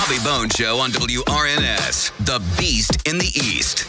Bobby Bones Show on WRNS, the Beast in the East.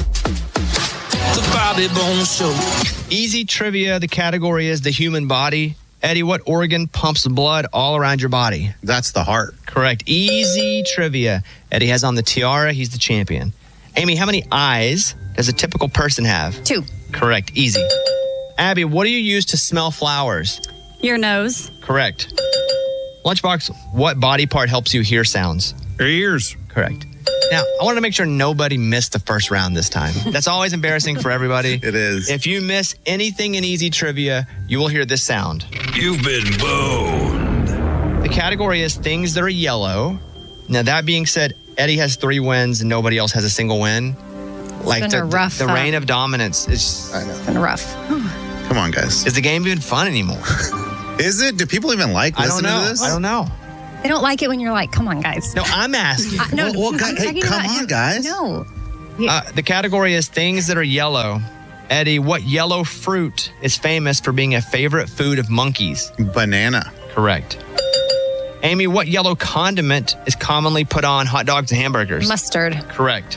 The Bobby Bones Show. Easy trivia. The category is the human body. Eddie, what organ pumps blood all around your body? That's the heart. Correct. Easy trivia. Eddie has on the tiara. He's the champion. Amy, how many eyes does a typical person have? 2. Correct. Easy. Abby, what do you use to smell flowers? Your nose. Correct. Lunchbox, what body part helps you hear sounds? Your ears. Correct. Now, I wanted to make sure nobody missed the first round this time. That's always embarrassing for everybody. It is. If you miss anything in easy trivia, you will hear this sound. You've been boned. The category is things that are yellow. Now, that being said, Eddie has 3 wins and nobody else has a single win. Been a rough, the reign of dominance is. I know. Been rough. Come on, guys. Is the game even fun anymore? Is it? Do people even like listening to this? I don't know. They don't like it when you're like, come on, guys. No, I'm asking. Well, I'm hey, talking come about on, guys. No. The category is things that are yellow. Eddie, what yellow fruit is famous for being a favorite food of monkeys? Banana. Correct. Amy, what yellow condiment is commonly put on hot dogs and hamburgers? Mustard. Correct.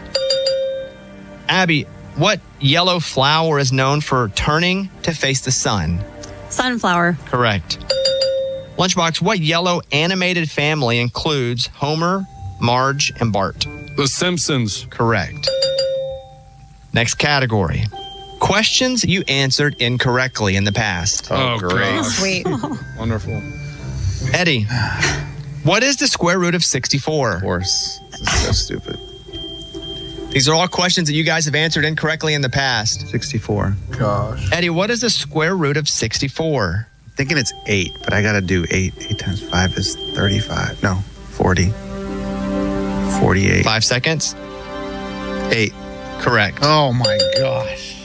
Abby, what yellow flower is known for turning to face the sun? Sunflower. Correct. Lunchbox, what yellow animated family includes Homer, Marge, and Bart? The Simpsons. Correct. Next category. Questions you answered incorrectly in the past. Oh, great. Sweet. Wonderful. Eddie, what is the square root of 64? Of course. This is so stupid. These are all questions that you guys have answered incorrectly in the past. 64. Gosh. Eddie, what is the square root of 64? Thinking it's 8, but I got to do 8. 8 times 5 is 35. No, 40. 48. 5 seconds. 8. Correct. Oh, my gosh.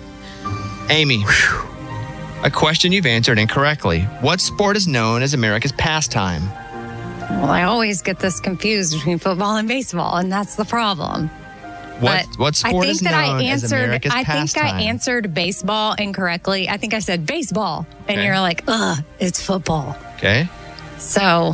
Amy, a question you've answered incorrectly. What sport is known as America's pastime? Well, I always get this confused between football and baseball, and that's the problem. What sport is known as America's pastime? I think I answered baseball incorrectly. I think I said baseball, and Okay. you're like, it's football. Okay. So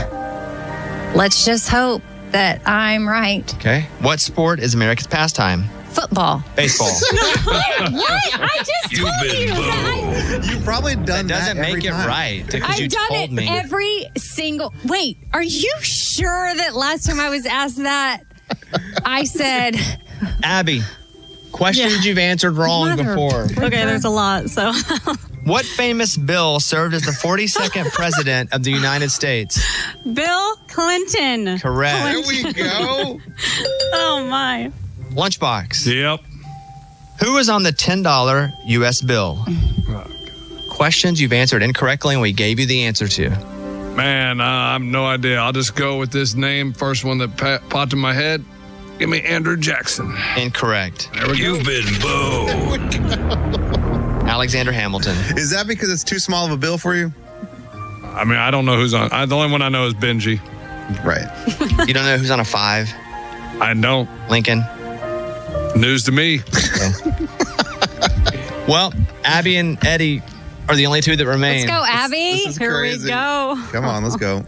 let's just hope that I'm right. Okay. What sport is America's pastime? Football. Baseball. What? I just You've told been you that. boned. You've probably done that Doesn't every make it time. right because you I've done told it me. every single. Wait, are you sure that last time I was asked that, I said, Abby, questions you've answered wrong Mother- before. Okay, there's a lot, so. What famous bill served as the 42nd president of the United States? Bill Clinton. Correct. There we go. Oh, my. Lunchbox. Yep. Who is on the $10 U.S. bill? Questions you've answered incorrectly and we gave you the answer to. Man, I have no idea. I'll just go with this name. First one that popped in my head. Give me Andrew Jackson. Incorrect. There we go. You've been boned. Alexander Hamilton. Is that because it's too small of a bill for you? I mean, I don't know who's on. The only one I know is Benji. Right. You don't know who's on a 5? I don't. Lincoln. News to me. Well, Abby and Eddie are the only 2 that remain. let's go, Abby. This is Here crazy. we go. Come on, let's go.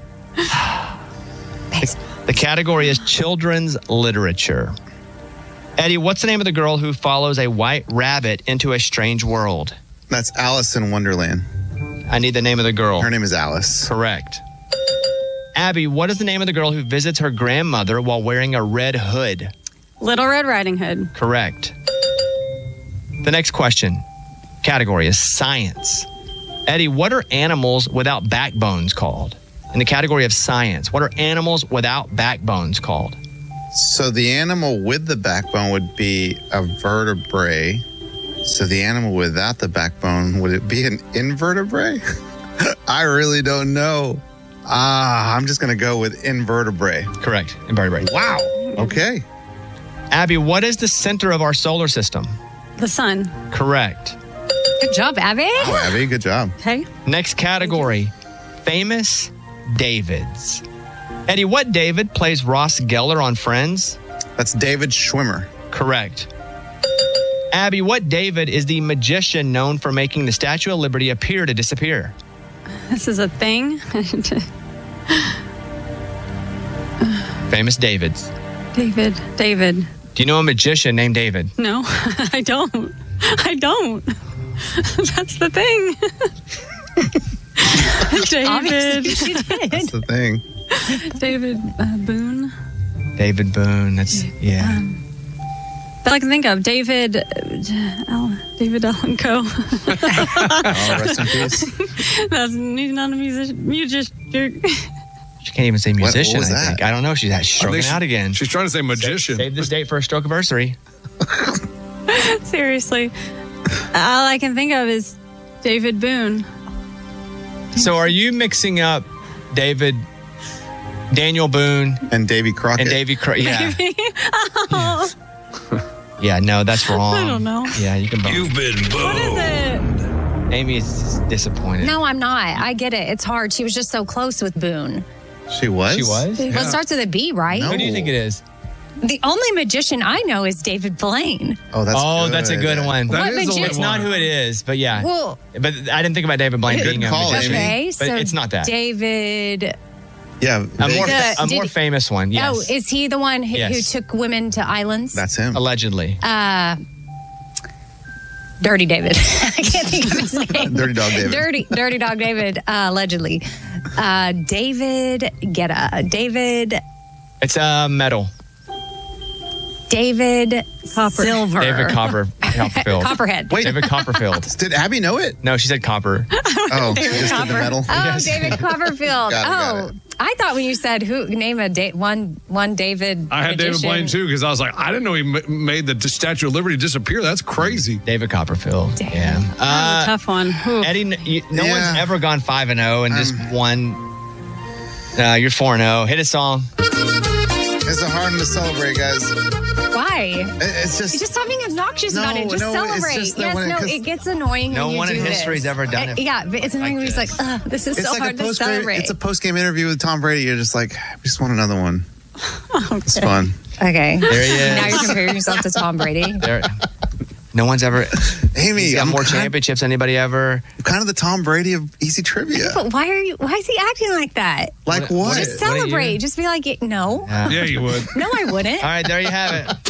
The category is children's literature. Eddie, what's the name of the girl who follows a white rabbit into a strange world? That's Alice in Wonderland. I need the name of the girl. Her name is Alice. Correct. Abby, what is the name of the girl who visits her grandmother while wearing a red hood? Little Red Riding Hood. Correct. The next question. Category is science. Eddie, what are animals without backbones called? In the category of science, what are animals without backbones called? So the animal with the backbone would be a vertebrae. So the animal without the backbone, would it be an invertebrate? I really don't know. I'm just going to go with invertebrate. Correct. Invertebrate. Wow. Okay. Abby, what is the center of our solar system? The sun. Correct. Good job, Abby. Oh, Abby, good job. Okay. Next category, famous Davids. Eddie, what David plays Ross Geller on Friends? That's David Schwimmer. Correct. Abby, what David is the magician known for making the Statue of Liberty appear to disappear? This is a thing. Famous Davids. David. Do you know a magician named David? No, I don't. That's the thing. David. Obviously, she did. That's the thing. David Boone. David Boone. That's, yeah. That I can think of. David Allen Coe. Oh, rest in peace. He's not a musician. She can't even say musician, was I that? think. I don't know. She's stroking out again. She's trying to say magician. Save this date for a stroke anniversary. Seriously. All I can think of is David Boone. So are you mixing up Daniel Boone And Davy Crockett. and Davy Crockett? Yeah. Oh, Yeah, no, that's wrong. I don't know. Yeah, you can both. You've been what is boned. it? Amy is disappointed. No, I'm not. I get it. It's hard. She was just so close with Boone. She was? She was? Well, it starts with a B, right? No. Who do you think it is? The only magician I know is David Blaine. Oh, That's a good one. That What is the magician? It's not who it is, but yeah. Well, But I didn't think about David Blaine Good being a call, magician. okay, But so it's not that. David. Yeah. A more, The- a more did- famous one, yes. Oh, is he the one who Yes. took women to islands? That's him. Allegedly. Dirty David. I can't think of his name. Dirty Dog David. Dirty Dog David, allegedly. David Guetta. David Metal. Silver. David Copperfield. Copperhead. Wait, David Copperfield. did Abby know it? No, she said copper. Oh, she just did the metal. Oh, David Copperfield. Got it. I thought when you said name a one David. I had David magician. Blaine too because I was like, I didn't know he made the Statue of Liberty disappear. That's crazy. David Copperfield. Damn. Yeah. That was a tough one. Ooh. Eddie, no Yeah. one's ever gone 5-0 and just won. You're 4-0. Hit a song. It's a hard one to celebrate, guys. Why? It's just. Just stop being obnoxious about it. Just no, it's celebrate. just that Yes, when it- no, 'cause it gets annoying. No when you one do in this. history's ever done it Yeah, but it's annoying when he's like, this is It's so like hard a to post-game. celebrate. It's a post-game interview with Tom Brady. You're just like, we just want another one. It's fun. Okay. There he is. Now you're comparing yourself to Tom Brady. There. No one's ever. Amy, He's got I'm more kind, championships than anybody ever. kind of the Tom Brady of easy trivia. But why is he acting like that? Like what? Just What are you? celebrate. Just be like, no. Yeah, you would. No, I wouldn't. All right, there you have it.